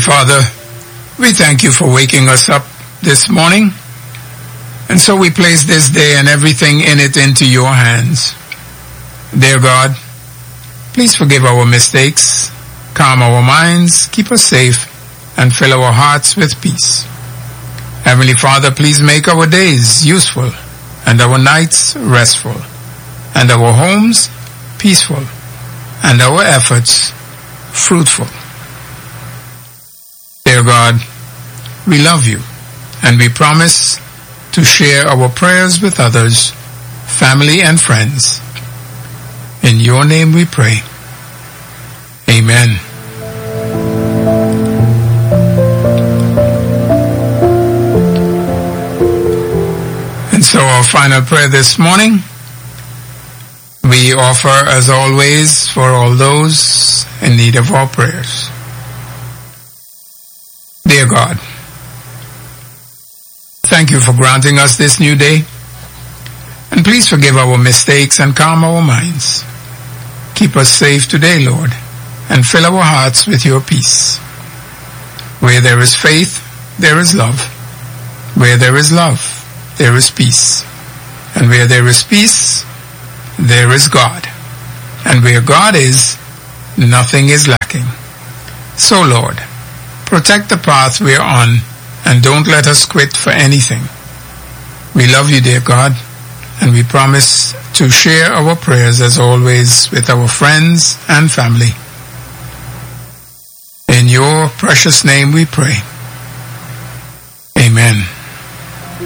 Father, we thank you for waking us up this morning, and so we place this day and everything in it into your hands. Dear God, please forgive our mistakes, calm our minds, keep us safe, and fill our hearts with peace. Heavenly Father, please make our days useful and our nights restful, and our homes peaceful, and our efforts fruitful. Dear God, we love you, and we promise to share our prayers with others, family and friends. In your name we pray. Amen. And so our final prayer this morning, we offer as always for all those in need of our prayers. Dear God, thank you for granting us this new day, and please forgive our mistakes and calm our minds. Keep us safe today, Lord, and fill our hearts with your peace. Where there is faith, there is love. Where there is love, there is peace. And where there is peace, there is God. And where God is, nothing is lacking. So, Lord, protect the path we're on, and don't let us quit for anything. We love you, dear God, and we promise to share our prayers as always with our friends and family. In your precious name we pray. Amen.